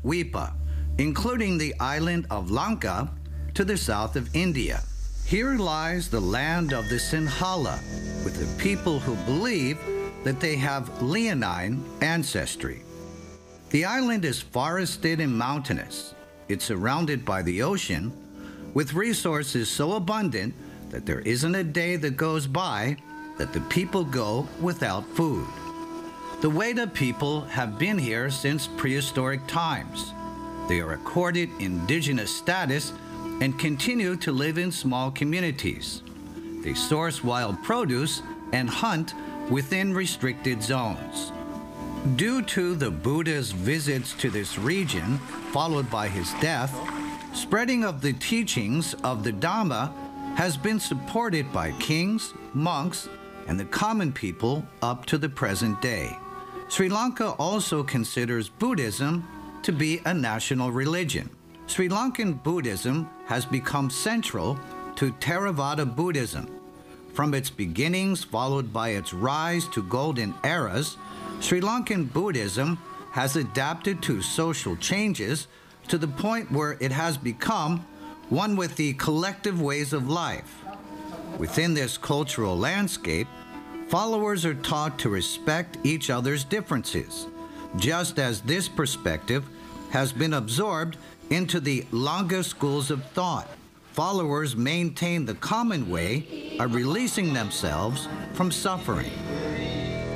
Dweepa, including the island of Lanka to the south of India. Here lies the land of the Sinhala, with the people who believe that they have leonine ancestry. The island is forested and mountainous. It's surrounded by the ocean, with resources so abundant that there isn't a day that goes by that the people go without food. The Weda people have been here since prehistoric times. They are accorded indigenous status and continue to live in small communities. They source wild produce and hunt within restricted zones. Due to the Buddha's visits to this region, followed by his death, spreading of the teachings of the Dhamma has been supported by kings, monks, and the common people up to the present day. Sri Lanka also considers Buddhism to be a national religion. Sri Lankan Buddhism has become central to Theravada Buddhism. From its beginnings, followed by its rise to golden eras, Sri Lankan Buddhism has adapted to social changes to the point where it has become one with the collective ways of life. Within this cultural landscape, followers are taught to respect each other's differences, just as this perspective has been absorbed into the Langa schools of thought. Followers maintain the common way of releasing themselves from suffering.